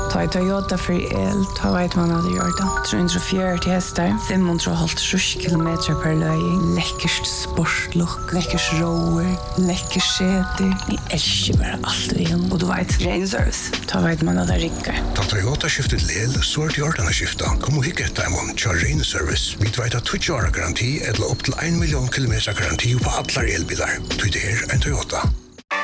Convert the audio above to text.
Ta Toyota för el, ta vet man att det gör det. 340 hästar, 550 kilometer per löjning. Läckert sportlook, läckert rower, läckert säte. Ni älskar bara allt vi har. Och du vet, ren service. Ta vet man att det rickar. Ta Toyota skiftet lel, så är det gjort att skifta. Kom och hicka ett diamond, kör ren service. Vi vet att 20 år garanti eller upp till 1 miljon kilometer garanti på alla elbilar. Det är en Toyota.